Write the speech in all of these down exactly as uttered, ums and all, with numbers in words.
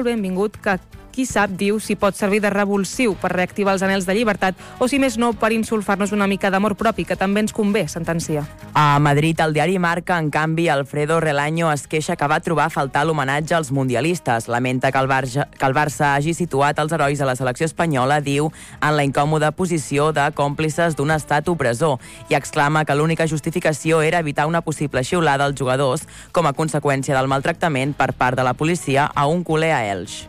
molt benvingut que qui sap, diu, si pot servir de revulsiu per reactivar els anhels de llibertat o, si més no, per insulfar-nos una mica d'amor propi, que també ens convé, sentencia. A Madrid, el diari Marca, en canvi, Alfredo Relaño es queixa que va trobar a faltar l'homenatge als mundialistes. Lamenta que el, Barça, que el Barça hagi situat els herois de la selecció espanyola, diu, en la incòmoda posició de còmplices d'un estat opressor, i exclama que l'única justificació era evitar una possible xiulada als jugadors com a conseqüència del maltractament per part de la policia a un culer a Elx.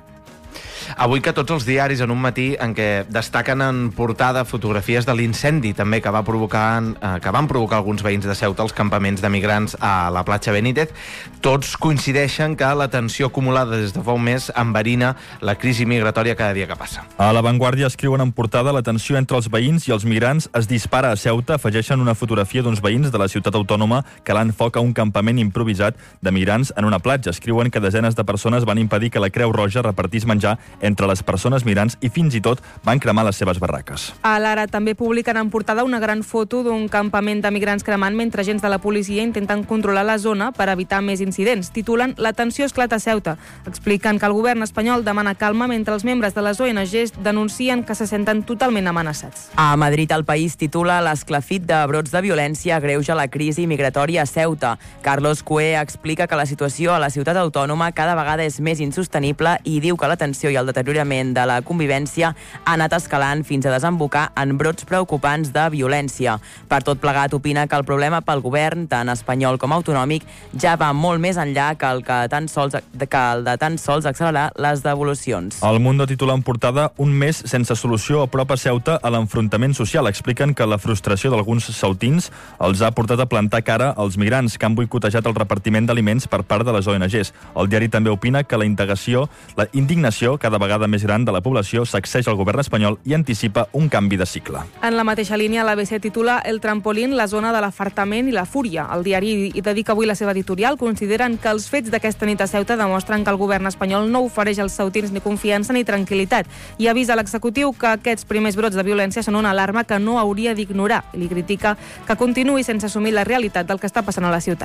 Avui que tots els diaris en un matí en què destaquen en portada fotografies de l'incendi també que, va provocar, eh, que van provocar alguns veïns de Ceuta als campaments de migrants a la platja Benítez, tots coincideixen que la tensió acumulada des de fa un mes enverina la crisi migratòria cada dia que passa. A La Vanguardia escriuen en portada la tensió entre els veïns i els migrants es dispara a Ceuta. Afegeixen una fotografia d'uns veïns de la ciutat autònoma que l'han foc a un campament improvisat de migrants en una platja. Escriuen que desenes de persones van impedir que la Creu Roja repartís menjar entre les persones migrants i fins i tot van cremar les seves barraques. A l'Ara també publiquen en portada una gran foto d'un campament de migrants cremant mentre agents de la policia intenten controlar la zona per evitar més incidents. Titulen "La tensió esclata a Ceuta". Expliquen que el govern espanyol demana calma mentre els membres de les O N Ges denuncien que se senten totalment amenaçats. A Madrid, El País titula "L'esclafit de brots de violència agreuja la crisi migratòria a Ceuta". Carlos Cué explica que la situació a la ciutat autònoma cada vegada és més insostenible i diu que la tensió i el deteriorament de la convivència ha anat escalant fins a desembocar en brots preocupants de violència. Per tot plegat, opina que el problema pel govern, tant espanyol com autonòmic, ja va molt més enllà que el, que tan sols, que el de tan sols accelerar les devolucions. El Mundo titula en portada "Un mes sense solució apropa Ceuta a l'enfrontament social". Expliquen que la frustració d'alguns ceutins els ha portat a plantar cara als migrants que han boicotejat el repartiment d'aliments per part de les O N Ges. El diari també opina que la integració, la indignació cada vegada més gran de la població sacseja el govern espanyol i anticipa un canvi de cicle. En la mateixa línia, l'A B C titula "El trampolín, la zona de l'afartament i la fúria". El diari hi dedica avui la seva editorial. Consideren que els fets d'aquesta nit a Ceuta demostren que el govern espanyol no ofereix als ceutins ni confiança ni tranquil·litat i avisa l'executiu que aquests primers brots de violència són una alarma que no hauria d'ignorar. I li critica que continuï sense assumir la realitat del que està passant a la ciutat.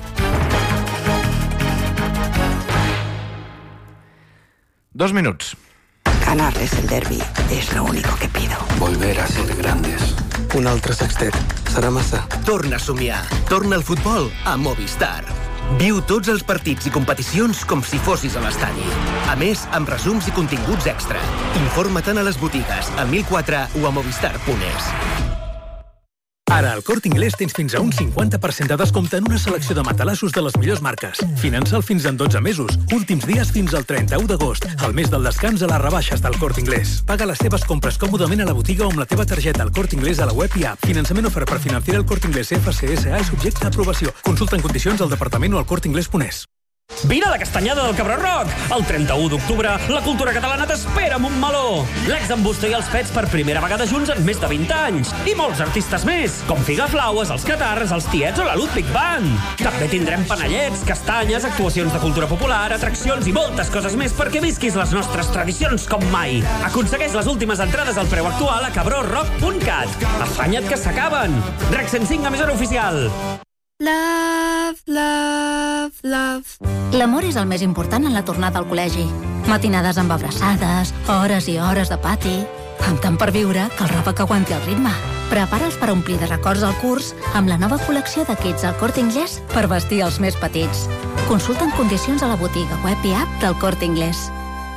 Dos minuts. Ganarles el derbi es lo único que pido. Volver a ser grandes. Un altre sextet. Serà massa. Torna a somiar. Torna al futbol a Movistar. Viu tots els partits i competicions com si fossis a l'estadi. A més, amb resums i continguts extra. Informa-te'n a les botigues, al mil quatre o a movistar punt es. Ara al Corte Inglés tens fins a un cinquanta per cent de descompte en una selecció de matalassos de les millors marques. Finança'l fins en dotze mesos. Últims dies fins al trenta-u d'agost. El mes del descans a les rebaixes del Corte Inglés. Paga les teves compres còmodament a la botiga o amb la teva targeta al Corte Inglés a la web i app. Finançament ofert per Financiera el Corte Inglés F C S A i subjecte a aprovació. Consulta en condicions al departament o al corte inglés punt es. Vine a la Castanyada del Cabró Rock! El trenta-u d'octubre, la cultura catalana t'espera amb un meló! L'ex en Busto i els Pets per primera vegada junts en més de vint anys. I molts artistes més, com Figaflaues, els Catarres, els Tiets o la Ludwig Band. També tindrem panellets, castanyes, actuacions de cultura popular, atraccions i moltes coses més perquè visquis les nostres tradicions com mai. Aconsegueix les últimes entrades al preu actual a cabró rock punt cat. Afanya't que s'acaben! Rec cent cinc, emissora oficial. Love, love, love. L'amor és el més important en la tornada al col·legi. Matinades amb abraçades, hores i hores de pati, amb tant per viure que el roba que aguanti el ritme. Prepara'ls per omplir de records al curs amb la nova col·lecció de kits al Corte Inglés per vestir els més petits. Consulta en condicions a la botiga web i app del Corte Inglés.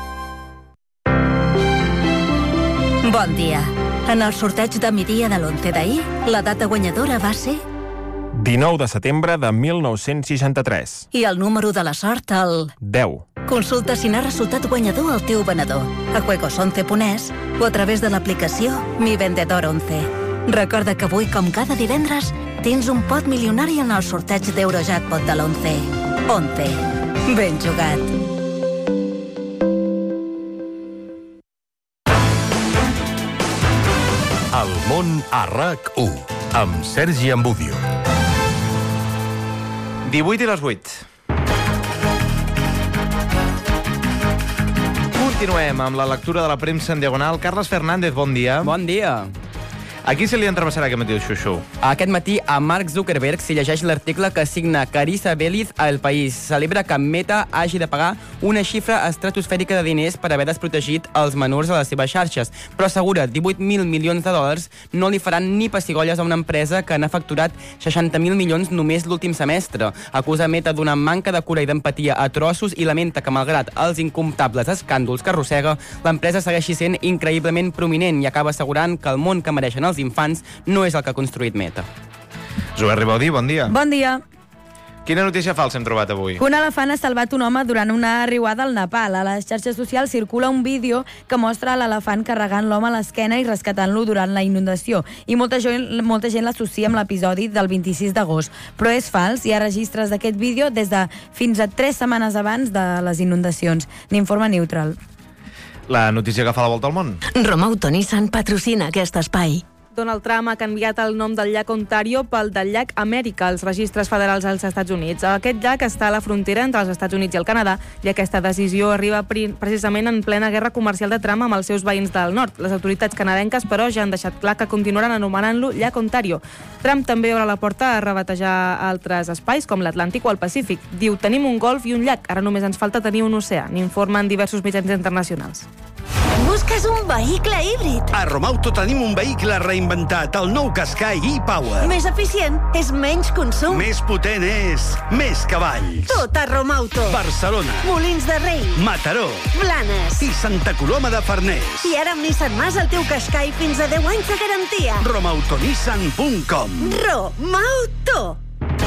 Bon dia. En el sorteig de migdia de l'onze d'ahir, la data guanyadora va ser dinou de setembre de mil nou-cents seixanta-tres. I el número de la sort, el deu. Consulta si n'ha resultat guanyador el teu venedor a juegos once punt es o a través de l'aplicació Mi Vendedor onze. Recorda que avui, com cada divendres, tens un pot milionari en el sorteig d'Eurojackpot de l'onze. onze. Ben jugat. El món a RAC u, amb Sergi Ambudio. divuit i les vuit. Continuem amb la lectura de la premsa en diagonal. Carles Fernández, bon dia. Bon dia. A qui se li entrevessarà aquest matí el xuxu? Aquest matí a Mark Zuckerberg s'hi llegeix l'article que signa Carissa Beliz a El País. Celebra que Meta hagi de pagar una xifra estratosfèrica de diners per haver desprotegit els menors a les seves xarxes, però assegura divuit mil milions de dòlars no li faran ni pessigolles a una empresa que n'ha facturat seixanta mil milions només l'últim semestre. Acusa Meta d'una manca de cura i d'empatia a trossos i lamenta que, malgrat els incomptables escàndols que arrossega, l'empresa segueixi sent increïblement prominent i acaba assegurant que el món que mereixen els infants no és el que ha construït Meta. Zoè Ribaudí, bon dia. Bon dia. Quina notícia falsa hem trobat avui? Un elefant ha salvat un home durant una riuada al Nepal. A les xarxes socials circula un vídeo que mostra l'elefant carregant l'home a l'esquena i rescatant-lo durant la inundació. I molta gent, molta gent l'associa amb l'episodi del vint-i-sis d'agost. Però és fals. Hi ha registres d'aquest vídeo des de fins a tres setmanes abans de les inundacions. N'informa Neutral. La notícia que fa la volta al món. Romauto Nissan patrocina aquest espai. Donald Trump ha canviat el nom del llac Ontario pel del llac Amèrica als registres federals als Estats Units. Aquest llac està a la frontera entre els Estats Units i el Canadà i aquesta decisió arriba precisament en plena guerra comercial de Trump amb els seus veïns del nord. Les autoritats canadenques, però, ja han deixat clar que continuaran anomenant-lo llac Ontario. Trump també obre la porta a rebatejar altres espais com l'Atlàntic o el Pacífic. Diu, tenim un golf i un llac, ara només ens falta tenir un oceà, n'informen diversos mitjans internacionals. Busques un vehicle híbrid? A Romauto tenim un vehicle reinventat, el nou Qashqai e-Power. Més eficient és menys consum. Més potent és més cavalls. Tot a Romauto. Barcelona. Molins de Rei. Mataró. Blanes. I Santa Coloma de Farners. I ara amb Nissan Mas el teu Qashqai fins a deu anys de garantia. romautonissan punt com. Romauto.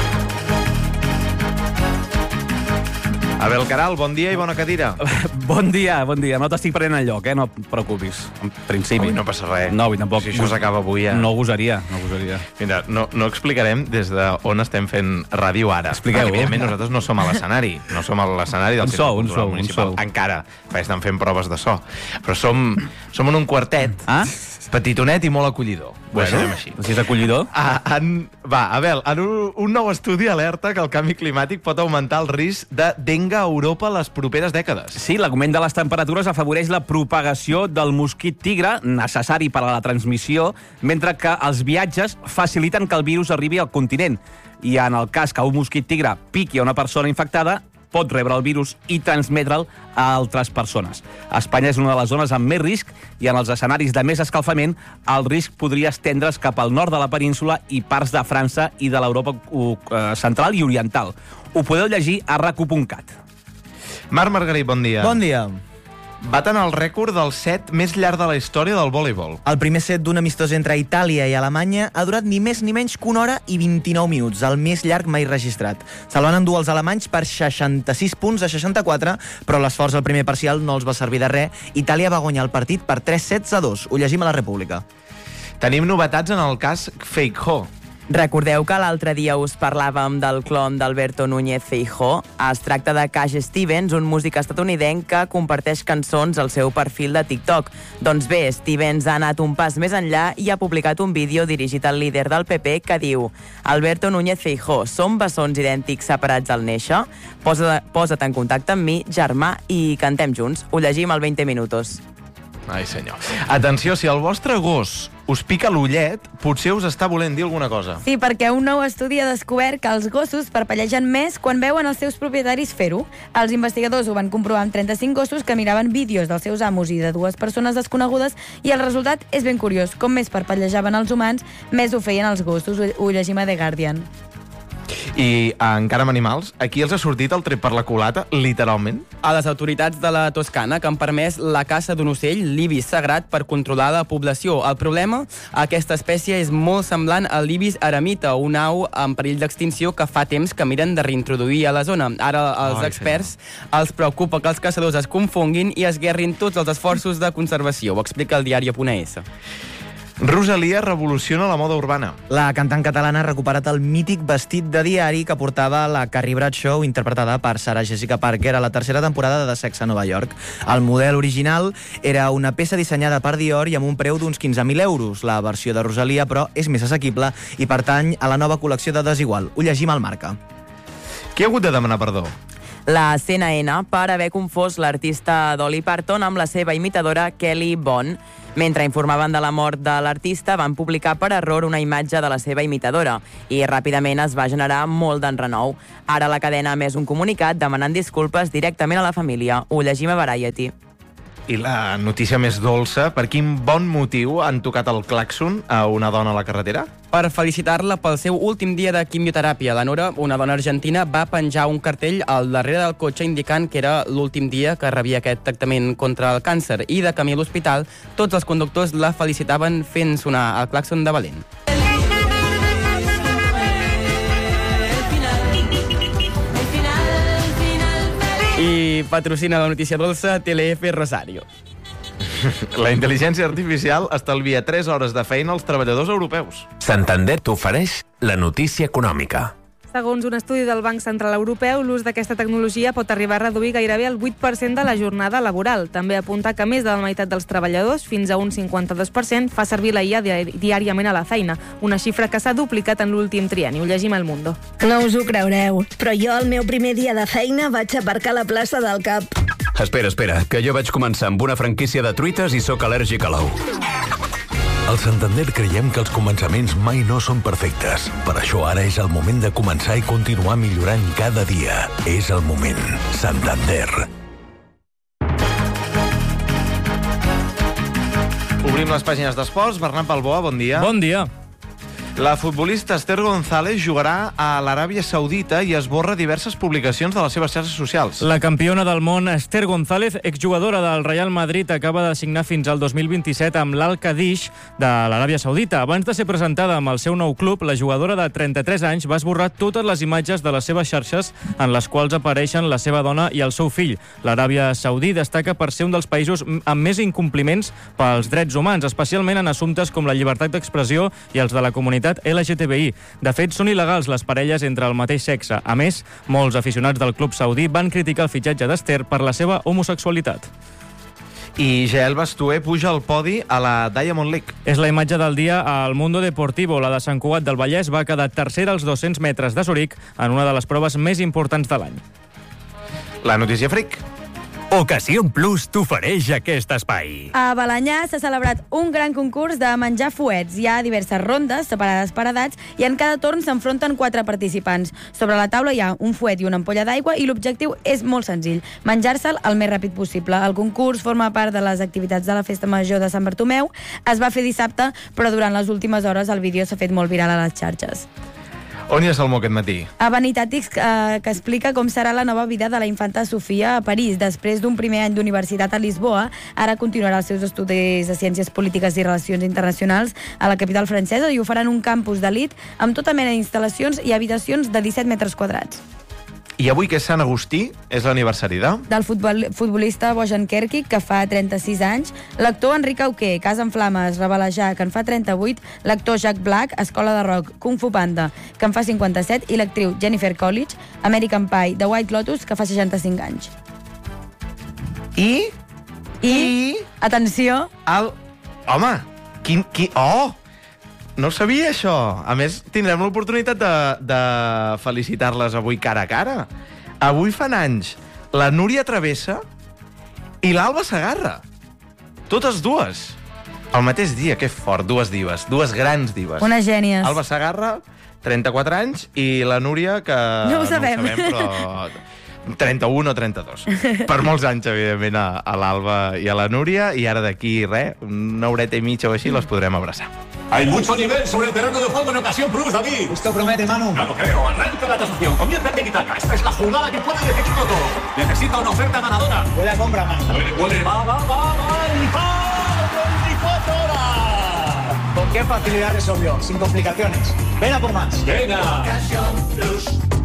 Abel Caral, bon dia i bona cadira. Bon dia, bon dia. No t'estic prenent el lloc, eh? No et preocupis. En principi. Avui no passa res. No, avui tampoc. Si això s'acaba avui, ja... No gosaria, no gosaria. Mira, no, no explicarem des d'on estem fent ràdio ara. Expliqueu. Perquè, evidentment, nosaltres no som a l'escenari. No som a l'escenari del Centre Cultural Municipal. Encara, perquè estan fent proves de so. Però som, som en un quartet, ah? petitonet i molt acollidor. Bueno, així. Si és acollidor. Ah, en, va, Abel, en un, un nou estudi alerta que el canvi climàtic pot augmentar el risc de dengue a Europa les properes dècades. Sí, l'augment de les temperatures afavoreix la propagació del mosquit tigre, necessari per a la transmissió, mentre que els viatges faciliten que el virus arribi al continent. I en el cas que un mosquit tigre piqui a una persona infectada, pot rebre el virus i transmetre'l a altres persones. Espanya és una de les zones amb més risc i en els escenaris de més escalfament el risc podria estendre's cap al nord de la península i parts de França i de l'Europa central i oriental. Ho podeu llegir a rac u punt cat. Marc Margarit, bon dia. Bon dia. Baten el rècord del set més llarg de la història del voleibol. El primer set d'un amistós entre Itàlia i Alemanya ha durat ni més ni menys que una hora i vint-i-nou minuts, el més llarg mai registrat. Se'l van endur els alemanys per seixanta-sis punts a seixanta-quatre, però l'esforç al primer parcial no els va servir de res. Itàlia va guanyar el partit per tres sets a dos. Ho llegim a La República. Tenim novetats en el cas Feijóo. Recordeu que l'altre dia us parlàvem del clon d'Alberto Núñez Feijóo. Es tracta de Cash Stevens, un músic estatunidenc que comparteix cançons al seu perfil de TikTok. Doncs bé, Stevens ha anat un pas més enllà i ha publicat un vídeo dirigit al líder del P P que diu: Alberto Núñez Feijóo, som bessons idèntics separats al néixer? Posa, posa't en contacte amb mi, germà, i cantem junts. Ho llegim al veinte minutos. Ai, senyor. Atenció, si el vostre gos us pica l'ullet, potser us està volent dir alguna cosa. Sí, perquè un nou estudi ha descobert que els gossos parpellegen més quan veuen els seus propietaris fer-ho. Els investigadors ho van comprovar amb trenta-cinc gossos que miraven vídeos dels seus amos i de dues persones desconegudes i el resultat és ben curiós. Com més parpellejaven els humans, més ho feien els gossos. Ho llegim a The Guardian. I encara amb animals, aquí els ha sortit el tret per la culata, literalment? A les autoritats de la Toscana que han permès la caça d'un ocell, l'ibis sagrat, per controlar la població. El problema, aquesta espècie és molt semblant a l'ibis aramita, un au en perill d'extinció que fa temps que miren de reintroduir a la zona. Ara els Ai, experts senyor. els preocupa que els caçadors es confonguin i esguerrin tots els esforços de conservació. Ho explica el diari punt es. Rosalia revoluciona la moda urbana. La cantant catalana ha recuperat el mític vestit de diari que portava la Carrie Bradshaw, interpretada per Sarah Jessica Parker a la tercera temporada de Sex a Nova York. El model original era una peça dissenyada per Dior i amb un preu d'uns quinze mil euros. La versió de Rosalia, però, és més assequible i pertany a la nova col·lecció de Desigual. Ho llegim al Marca. Qui ha hagut de demanar perdó? la C N N per haver confós l'artista Dolly Parton amb la seva imitadora Kelly Bond. Mentre informaven de la mort de l'artista, van publicar per error una imatge de la seva imitadora i ràpidament es va generar molt d'enrenou. Ara la cadena ha emès un comunicat demanant disculpes directament a la família. Ho llegim a Variety. I la notícia més dolça, per quin bon motiu han tocat el clàxon a una dona a la carretera? Per felicitar-la pel seu últim dia de quimioteràpia. La Nora, una dona argentina, va penjar un cartell al darrere del cotxe indicant que era l'últim dia que rebia aquest tractament contra el càncer. I de camí a l'hospital, tots els conductors la felicitaven fent sonar el clàxon de valent. I patrocina la notícia dolça T L F Rosario. La intel·ligència artificial estalvia tres hores de feina als treballadors europeus. Santander t'ofereix la notícia econòmica. Segons un estudi del Banc Central Europeu, l'ús d'aquesta tecnologia pot arribar a reduir gairebé el vuit per cent de la jornada laboral. També apunta que més de la meitat dels treballadors, fins a un cinquanta-dos per cent, fa servir la I A diàriament a la feina, una xifra que s'ha duplicat en l'últim trienni. Ho llegim al Mundo. No us ho creureu, però jo el meu primer dia de feina vaig aparcar a la plaça del Cap. Espera, espera, que jo vaig començar amb una franquícia de truites i sóc al·lèrgic a l'ou. Al Santander creiem que els començaments mai no són perfectes. Per això ara és el moment de començar i continuar millorant cada dia. És el moment. Santander. Obrim les pàgines d'esports. Bernat Balboa, bon dia. Bon dia. La futbolista Esther González jugarà a l'Aràbia Saudita i esborra diverses publicacions de les seves xarxes socials. La campiona del món, Esther González, exjugadora del Real Madrid, acaba de signar fins al dos mil vint-i-set amb l'Al-Qadish de l'Aràbia Saudita. Abans de ser presentada amb el seu nou club, la jugadora de trenta-tres anys va esborrar totes les imatges de les seves xarxes en les quals apareixen la seva dona i el seu fill. L'Aràbia Saudí destaca per ser un dels països amb més incompliments pels drets humans, especialment en assumptes com la llibertat d'expressió i els de la comunitat L G T B I. De fet, són il·legals les parelles entre el mateix sexe. A més, molts aficionats del club saudí van criticar el fitxatge d'Esther per la seva homosexualitat. I Jael Bastué puja al podi a la Diamond League. És la imatge del dia al Mundo Deportivo. La de Sant Cugat del Vallès va quedar tercera als dos-cents metres de Zuric en una de les proves més importants de l'any. La notícia fric. Ocasió Plus t'ofereix aquest espai. A Balanyà s'ha celebrat un gran concurs de menjar fuets. Hi ha diverses rondes separades per edats i en cada torn s'enfronten quatre participants. Sobre la taula hi ha un fuet i una ampolla d'aigua i l'objectiu és molt senzill, menjar-se'l el més ràpid possible. El concurs forma part de les activitats de la Festa Major de Sant Bartomeu. Es va fer dissabte, però durant les últimes hores el vídeo s'ha fet molt viral a les xarxes. On hi ha Salmó aquest matí? A Vanitatis, eh, que explica com serà la nova vida de la infanta Sofia a París. Després d'un primer any d'universitat a Lisboa, ara continuarà els seus estudis de Ciències Polítiques i Relacions Internacionals a la capital francesa i ho farà en un campus d'elit amb tota mena d'instal·lacions i habitacions de disset metres quadrats. I avui, que és Sant Agustí, és l'aniversari de... Del futbol, futbolista Bojan Kerkic, que fa trenta-sis anys, l'actor Enric Auqué, Casa en Flames, Rebelejar, que en fa trenta-vuit, l'actor Jack Black, Escola de Rock, Kung Fu Panda, que en fa cinquanta-set, i l'actriu Jennifer Coolidge, American Pie, The White Lotus, que fa seixanta-cinc anys. I... I... I... Atenció... El... Home, quin... quin... Oh! No sabia això. A més, tindrem l'oportunitat de, de felicitar-les avui cara a cara. Avui fan anys la Núria Travessa i l'Alba Segarra. Totes dues. El mateix dia, que fort, dues divas, dues grans divas. Unes gènies. Alba Segarra, trenta-quatre anys, i la Núria, que no ho sabem, no ho sabem però trenta-un o trenta-dos. Per molts anys, evidentment, a, a l'Alba i a la Núria, i ara d'aquí, res, una horeta i mitja o així, les podrem abraçar. Hay mucho nivel sobre el terreno de juego en Ocasión Plus, David. Esto promete, Manu. No lo creo. Arranca la tasación. Comienza el tiki-taka. Esta es la jugada que puede definirlo todo. Necesita una oferta ganadora. Puede compra, Manu. Puede, puede. Va, va, va, va. Y va. veinticuatro horas. ¿Con qué facilidad resolvió? Sin complicaciones. Ven a por más. Venga. Ocasión Plus.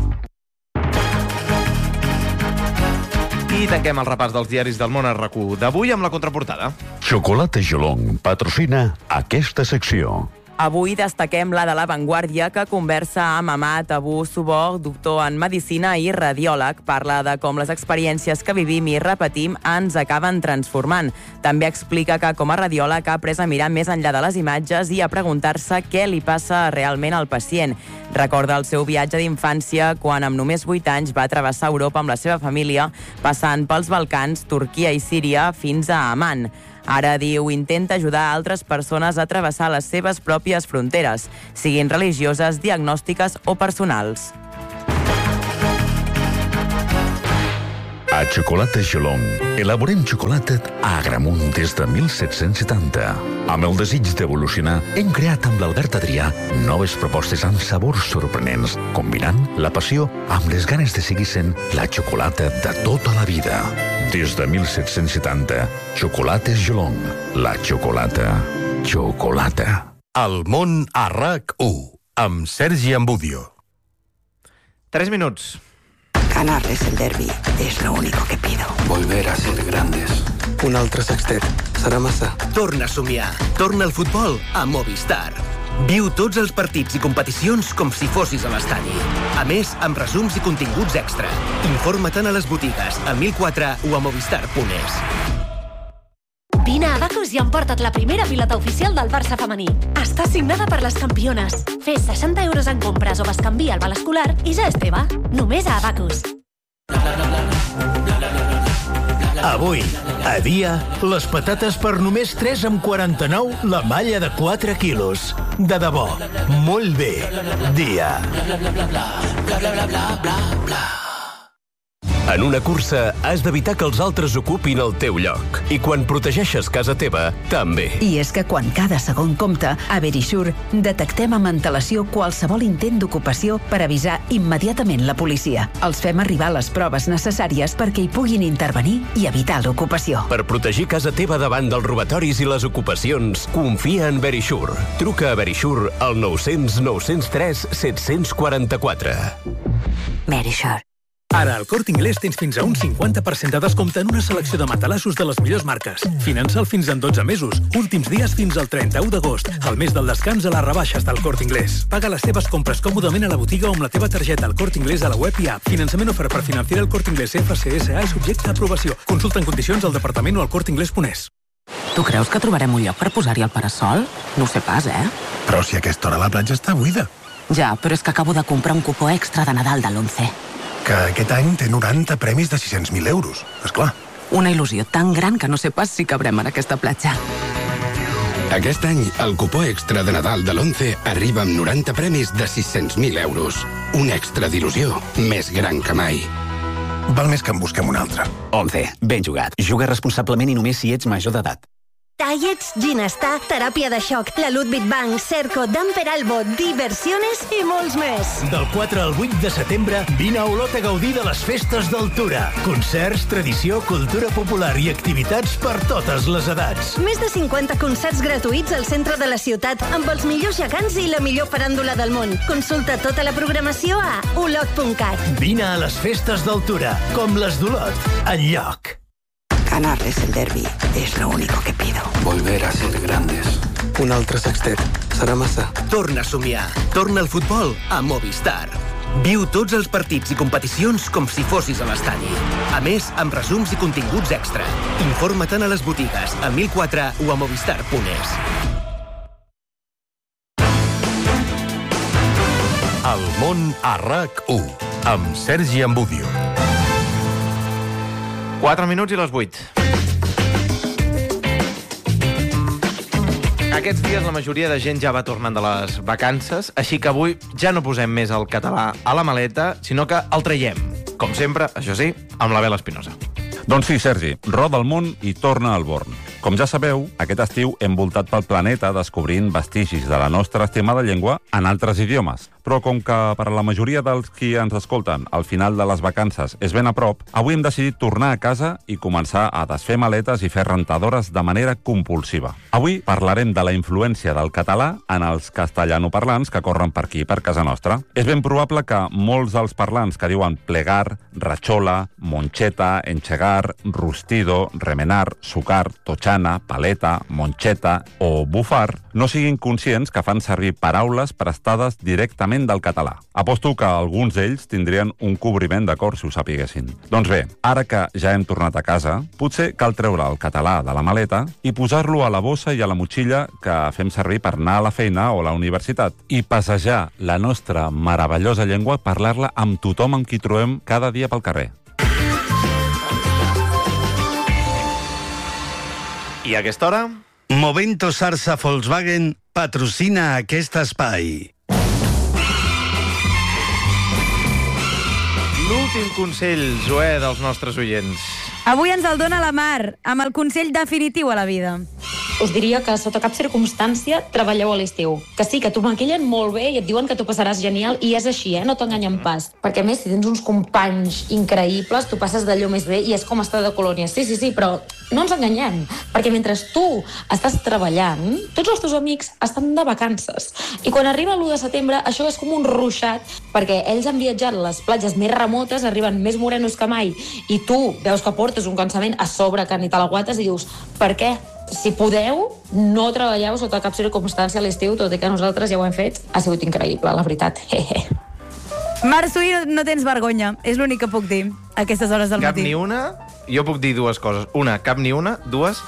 I tanquem el repàs dels diaris del món a RAC u d'avui amb la contraportada. Xocolata Geelong patrocina aquesta secció. Avui destaquem la de La Vanguardia, que conversa amb Amat Abou Soubor, doctor en Medicina i radiòleg. Parla de com les experiències que vivim i repetim ens acaben transformant. També explica que com a radiòleg ha après a mirar més enllà de les imatges i a preguntar-se què li passa realment al pacient. Recorda el seu viatge d'infància quan amb només vuit anys va travessar Europa amb la seva família, passant pels Balcans, Turquia i Síria fins a Amman. Ara, diu, intenta ajudar altres persones a travessar les seves pròpies fronteres, siguin religioses, diagnòstiques o personals. A Xocolata Geelong elaborem xocolata a Agramunt des de mil set-cents setanta. Amb el desig d'evolucionar, hem creat amb l'Albert Adrià noves propostes amb sabors sorprenents, combinant la passió amb les ganes de seguir sent la xocolata de tota la vida. Des de mil set-cents setanta, Xocolates Geelong, la xocolata, xocolata. El món a RAC u, amb Sergi Ambudio. Tres minuts. Ganarles el derbi es lo único que pido. Volver a ser grandes. Un altre sextet. Serà massa. Torna a somiar. Torna al futbol a Movistar. Viu tots els partits i competicions com si fossis a l'estadi. A més, amb resums i continguts extra. Informa-te'n a les botigues, al mil quatre o a movistar punt es. Vine a Abacus i emporta't la primera pilota oficial del Barça femení. Està signada per les campiones. Fes seixanta euros en compres o bescanvia el val escolar i ja és teva. Només a Abacus. Avui, a Dia, les patates per només tres coma quaranta-nou la malla de quatre quilos. De debò, molt bé. Dia. En una cursa has d'evitar que els altres ocupin el teu lloc. I quan protegeixes casa teva, també. I és que quan cada segon compta, a Verisure detectem amb antelació qualsevol intent d'ocupació per avisar immediatament la policia. Els fem arribar les proves necessàries perquè hi puguin intervenir i evitar l'ocupació. Per protegir casa teva davant dels robatoris i les ocupacions, confia en Verisure. Truca a Verisure al nou cents nou cents tres set cents quaranta-quatre. Verisure. Ara al Corte Inglés tens fins a un cinquanta per cent de descompte en una selecció de matalassos de les millors marques. Finança'l fins en dotze mesos. Últims dies fins al trenta-u d'agost. El mes del descans a les rebaixes del Corte Inglés. Paga les teves compres còmodament a la botiga o amb la teva targeta al Corte Inglés a la web i app. Finançament ofert per Financiera El Corte Inglés F C S A i subjecte a aprovació. Consulta en condicions al departament o al corte inglés punt es. Tu creus que trobarem un lloc per posar-hi el parasol? No ho sé pas, eh? Però si a aquesta hora la platja està buida. Ja, però és que acabo de comprar un cupó extra de Nadal de l'Once. Que aquest any té noranta premis de sis-cents mil euros. Esclar. Una il·lusió tan gran que no sé pas si cabrem en aquesta platja. Aquest any, el cupó extra de Nadal de l'Once arriba amb noranta premis de sis-cents mil euros. Un extra d'il·lusió més gran que mai. Val més que en busquem un altre. Once, ben jugat. Juga responsablement i només si ets major d'edat. Tallets, Ginestar, Teràpia de Xoc, la Ludwig Bank, Cerco, Damper Albo, Diversiones i molts més. Del quatre al vuit de setembre, vine a Olot a gaudir de les festes d'Altura. Concerts, tradició, cultura popular i activitats per totes les edats. Més de cinquanta concerts gratuïts al centre de la ciutat amb els millors gegants i la millor faràndula del món. Consulta tota la programació a olot punt cat. Vine a les festes d'Altura, com les d'Olot, enlloc. Ganarles el derbi es lo único que pido. Volver a ser grandes. Un altre sextet. Serà massa. Torna a somiar. Torna al futbol a Movistar. Viu tots els partits i competicions com si fossis a l'estadi. A més, amb resums i continguts extra. Informa-te'n a les botigues, al mil quatre o a movistar punt es. El món a RAC u, amb Sergi Ambudio. quatre minuts i les vuit. Aquests dies la majoria de gent ja va tornant de les vacances, així que avui ja no posem més el català a la maleta, sinó que el traiem. Com sempre, això sí, amb la Bela Espinosa. Doncs sí, Sergi, roda el món i torna al Born. Com ja sabeu, aquest estiu hem voltat pel planeta descobrint vestigis de la nostra estimada llengua en altres idiomes. Però com que per a la majoria dels qui ens escolten el final de les vacances és ben a prop, avui hem decidit tornar a casa i començar a desfer maletes i fer rentadores de manera compulsiva. Avui parlarem de la influència del català en els castellanoparlants que corren per aquí, per casa nostra. És ben probable que molts dels parlants que diuen plegar, rachola, moncheta, enchegar, rustido, remenar, sucar, tochar, mitjana, paleta, monxeta o bufar no siguin conscients que fan servir paraules prestades directament del català. Aposto que alguns d'ells tindrien un cobriment de cor si ho sapiguessin. Doncs bé, ara que ja hem tornat a casa, potser cal treure el català de la maleta i posar-lo a la bossa i a la motxilla que fem servir per anar a la feina o a la universitat i passejar la nostra meravellosa llengua, parlar-la amb tothom amb qui trobem cada dia pel carrer. I a aquesta hora? Movento Sarsa Volkswagen patrocina aquest espai. L'últim consell, Zoè, dels nostres oients. Avui ens el dona la Mar, amb el consell definitiu a la vida. Us diria que sota cap circumstància treballeu a l'estiu. Que sí, que t'ho maquillen molt bé i et diuen que t'ho passaràs genial, i és així, eh? No t'enganyen pas. Perquè a més, si tens uns companys increïbles, t'ho passes d'allò més bé i és com estar de colònia. Sí, sí, sí, però no ens enganyem, perquè mentre tu estàs treballant, tots els teus amics estan de vacances. I quan arriba l'u de setembre, això és com un ruixat, perquè ells han viatjat a les platges més remotes, arriben més morenos que mai, i tu veus que portes un cansament a sobre que ni te l'aguates i dius, per què? Si podeu, no treballeu sota cap circumstància a l'estiu, tot i que nosaltres ja ho hem fet. Ha sigut increïble, la veritat. Mar Suí, no tens vergonya. És l'únic que puc dir a aquestes hores del Cap matí. ni una? Jo puc dir dues coses. Una, cap ni una. Dues,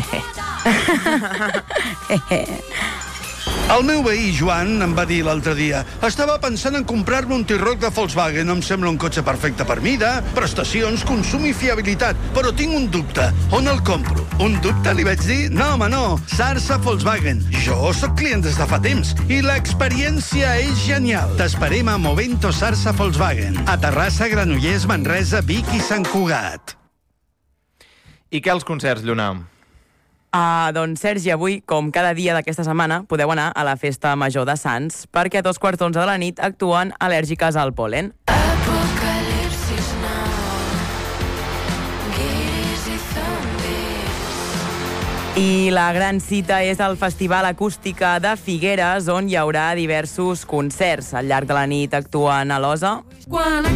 El meu veí, Joan, em va dir l'altre dia: estava pensant en comprar-me un T-Roc de Volkswagen. Em sembla un cotxe perfecte per mida, prestacions, consum i fiabilitat. Però tinc un dubte. On el compro? Un dubte? Li vaig dir: no, home, no. Sarsa Volkswagen. Jo sóc client des de fa temps i l'experiència és genial. T'esperem a Movento Sarsa Volkswagen. A Terrassa, Granollers, Manresa, Vic i Sant Cugat. I què els concerts, Lluna? Ah, doncs, Sergi, avui, com cada dia d'aquesta setmana, podeu anar a la Festa Major de Sants, perquè a dos quarts d'onze de la nit actuen Al·lèrgiques al pol·len. I la gran cita és el Festival Acústica de Figueres, on hi haurà diversos concerts. Al llarg de la nit actuen a l'Osa.